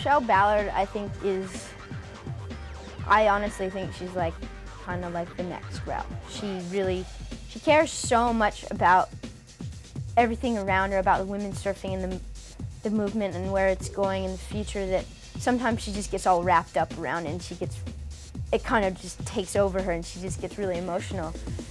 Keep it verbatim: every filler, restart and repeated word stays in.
Michelle Ballard, I think, is, I honestly think she's like kind of like the next route. She really, she cares so much about everything around her, about the women surfing and the, the movement and where it's going in the future, that sometimes she just gets all wrapped up around it and she gets, it kind of just takes over her and she just gets really emotional.